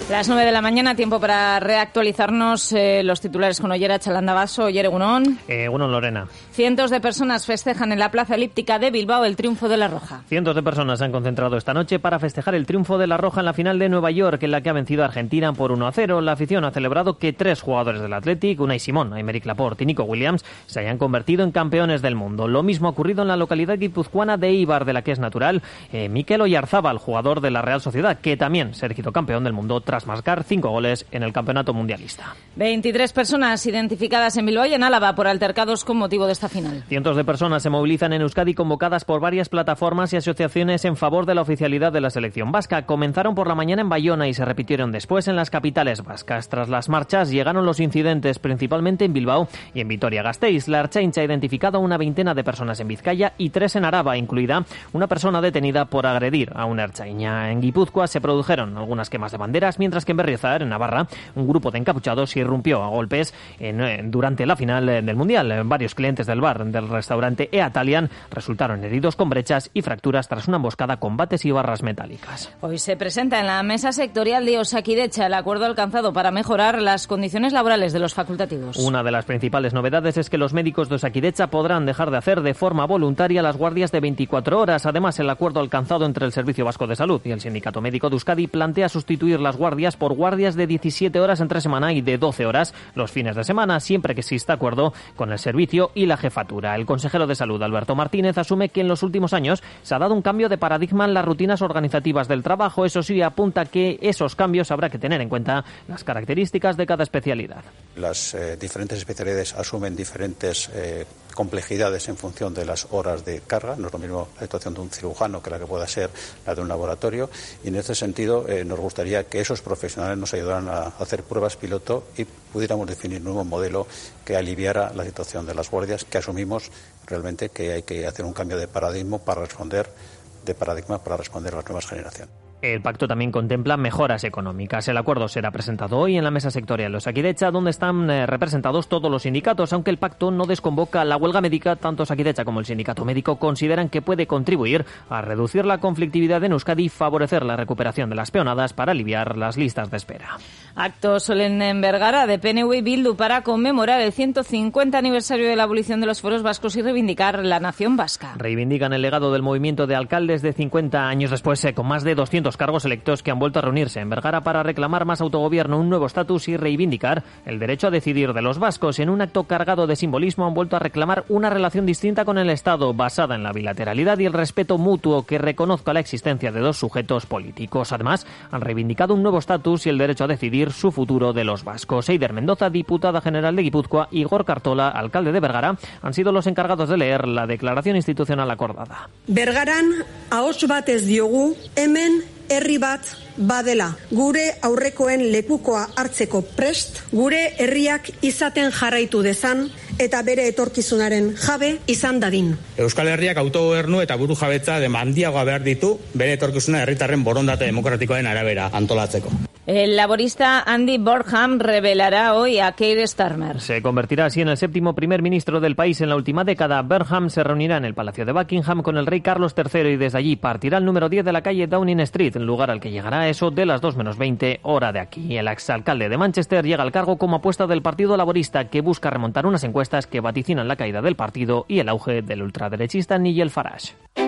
Las 9 de la mañana, tiempo para reactualizarnos los titulares con Ollera Chalandabaso. Oyer, egunon. Egunon, Lorena. Cientos de personas festejan en la Plaza Elíptica de Bilbao el triunfo de La Roja. Cientos de personas se han concentrado esta noche para festejar el triunfo de La Roja en la final de Nueva York, en la que ha vencido a Argentina por 1-0. La afición ha celebrado que 3 jugadores del Athletic, Unai Simón, Aymeric Laporte y Nico Williams, se hayan convertido en campeones del mundo. Lo mismo ha ocurrido en la localidad guipuzcoana de Eibar, de la que es natural Mikel Oyarzábal, jugador de la Real Sociedad, que también se ergió campeón del mundo tras marcar 5 goles en el campeonato mundialista. 23 personas identificadas en Bilbao y en Álava por altercados con motivo de esta final. Cientos de personas se movilizan en Euskadi convocadas por varias plataformas y asociaciones en favor de la oficialidad de la selección vasca. Comenzaron por la mañana en Bayona y se repitieron después en las capitales vascas. Tras las marchas llegaron los incidentes, principalmente en Bilbao y en Vitoria-Gasteiz. La Ertzaintza ha identificado a una veintena de personas en Vizcaya y 3 en Araba, incluida una persona detenida por agredir a una ertzaina. En Guipúzcoa se produjeron algunas quemas de banderas, mientras que en Berriozar, en Navarra, un grupo de encapuchados irrumpió a golpes durante la final del Mundial. Varios clientes del bar del restaurante Eatalian resultaron heridos con brechas y fracturas tras una emboscada con bates y barras metálicas. Hoy se presenta en la mesa sectorial de Osakidecha el acuerdo alcanzado para mejorar las condiciones laborales de los facultativos. Una de las principales novedades es que los médicos de Osakidecha podrán dejar de hacer de forma voluntaria las guardias de 24 horas. Además, el acuerdo alcanzado entre el Servicio Vasco de Salud y el Sindicato Médico de Euskadi plantea sustituir las guardias por guardias de 17 horas entre semana y de 12 horas los fines de semana, siempre que exista acuerdo con el servicio y la jefatura. El consejero de Salud, Alberto Martínez, asume que en los últimos años se ha dado un cambio de paradigma en las rutinas organizativas del trabajo. Eso sí, apunta que esos cambios habrá que tener en cuenta las características de cada especialidad. Las diferentes especialidades asumen diferentes complejidades en función de las horas de carga. No es lo mismo la situación de un cirujano que la que pueda ser la de un laboratorio, y en este sentido nos gustaría que esos profesionales nos ayudaran a hacer pruebas piloto y pudiéramos definir un nuevo modelo que aliviara la situación de las guardias, que asumimos realmente que hay que hacer un cambio de paradigma para responder a las nuevas generaciones. El pacto también contempla mejoras económicas. El acuerdo será presentado hoy en la mesa sectorial de Osakidecha, donde están representados todos los sindicatos. Aunque el pacto no desconvoca la huelga médica, tanto Osakidecha como el sindicato médico consideran que puede contribuir a reducir la conflictividad en Euskadi y favorecer la recuperación de las peonadas para aliviar las listas de espera. Acto solemne en Vergara de PNV y Bildu para conmemorar el 150 aniversario de la abolición de los fueros vascos y reivindicar la nación vasca. Reivindican el legado del movimiento de alcaldes de 50 años después, con más de 200 cargos electos que han vuelto a reunirse en Vergara para reclamar más autogobierno, un nuevo estatus y reivindicar el derecho a decidir de los vascos. En un acto cargado de simbolismo han vuelto a reclamar una relación distinta con el Estado, basada en la bilateralidad y el respeto mutuo, que reconozca la existencia de dos sujetos políticos. Además, han reivindicado un nuevo estatus y el derecho a decidir su futuro de los vascos. Eider Mendoza, diputada general de Guipúzcoa, y Igor Cartola, alcalde de Vergara, han sido los encargados de leer la declaración institucional acordada. Bergaran ahots batez diogu hemen herri bat badela. Gure aurrekoen lekukoa hartzeko prest, gure herriak izaten jarraitu dezan eta bere etorkizunaren jabe izan dadin. Euskal Herriak autogobernu eta burujabetza handiagoa behar ditu bere etorkizuna herritarren borondate demokratikoen arabera antolatzeko. El laborista Andy Burnham revelará hoy a Keir Starmer. Se convertirá así en el 7º primer ministro del país en la última década. Burnham se reunirá en el Palacio de Buckingham con el rey Carlos III y desde allí partirá al número 10 de la calle Downing Street, lugar al que llegará a eso de las 2 menos 20 hora de aquí. El exalcalde de Manchester llega al cargo como apuesta del Partido Laborista, que busca remontar unas encuestas que vaticinan la caída del partido y el auge del ultraderechista Nigel Farage.